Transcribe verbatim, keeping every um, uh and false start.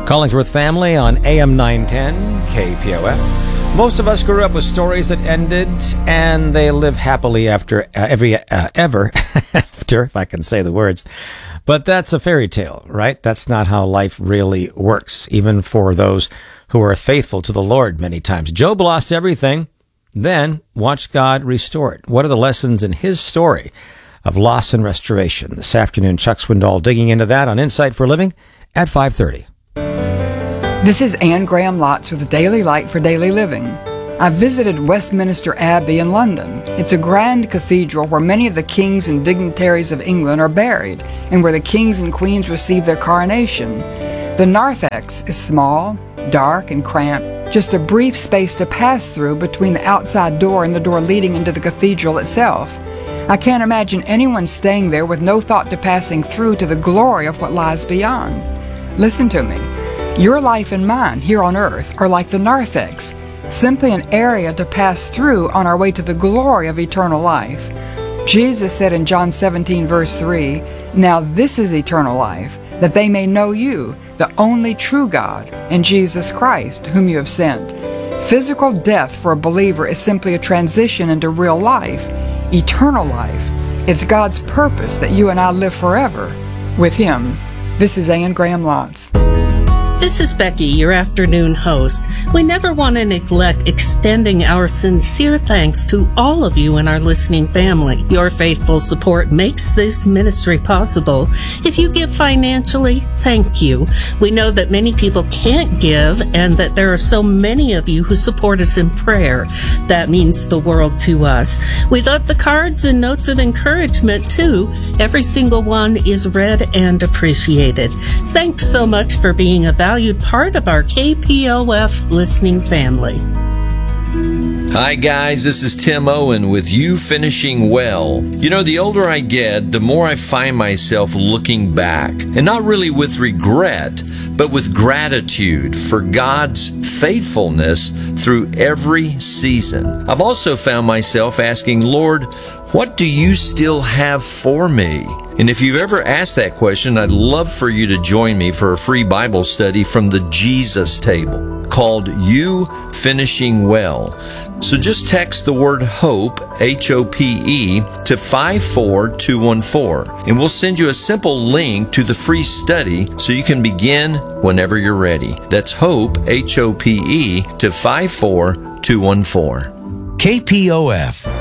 Collingsworth family on A M nine ten K P O F. Most of us grew up with stories that ended, and they live happily after uh, every uh, ever after, if I can say the words. But that's a fairy tale, right? That's not how life really works, even for those who are faithful to the Lord many times. Job lost everything, then watched God restore it. What are the lessons in his story of loss and restoration? This afternoon, Chuck Swindoll digging into that on Insight for Living at five thirty. This is Anne Graham Lotz with Daily Light for Daily Living. I visited Westminster Abbey in London. It's a grand cathedral where many of the kings and dignitaries of England are buried, and where the kings and queens receive their coronation. The narthex is small, dark, and cramped, just a brief space to pass through between the outside door and the door leading into the cathedral itself. I can't imagine anyone staying there with no thought to passing through to the glory of what lies beyond. Listen to me. Your life and mine here on earth are like the narthex, simply an area to pass through on our way to the glory of eternal life. Jesus said in John seventeen, verse three, "Now this is eternal life, that they may know you, the only true God, and Jesus Christ, whom you have sent." Physical death for a believer is simply a transition into real life, eternal life. It's God's purpose that you and I live forever with Him. This is Anne Graham Lotz. This is Becky, your afternoon host. We never want to neglect extending our sincere thanks to all of you in our listening family. Your faithful support makes this ministry possible. If you give financially, thank you. We know that many people can't give, and that there are so many of you who support us in prayer. That means the world to us. We love the cards and notes of encouragement, too. Every single one is read and appreciated. Thanks so much for being a valued part of our K P O F listening family. Hi guys, this is Tim Owen with You Finishing Well. You know, the older I get, the more I find myself looking back, and not really with regret, but with gratitude for God's faithfulness through every season. I've also found myself asking, Lord, what do you still have for me? And if you've ever asked that question, I'd love for you to join me for a free Bible study from the Jesus Table called You Finishing Well. So just text the word HOPE, H O P E, to five four two one four, and we'll send you a simple link to the free study so you can begin whenever you're ready. That's HOPE, H O P E, to five four two one four. K P O F,